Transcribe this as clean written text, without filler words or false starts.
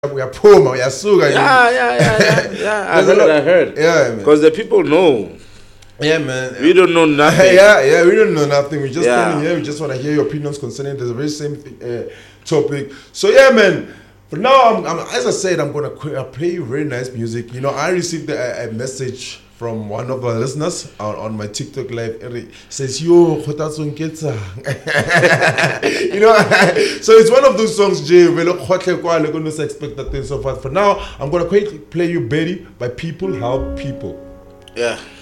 uyapuma uyasuka. Yeah. That's what I heard. Yeah, man. Because the people know. Yeah, man. We don't know nothing. Yeah, we don't know nothing. We just Yeah. standing here. We just want to hear your opinions concerning the very same topic. So yeah, man. For now, I'm as I said, I'm gonna play you very nice music. You know, I received a message from one of our listeners on my TikTok live. It says, "Yo, Khotatsong Ketsa." You know, so it's one of those songs. Jay, we look gonna expect that thing so far. For now, I'm gonna play you "Betty" by People Help People. Yeah.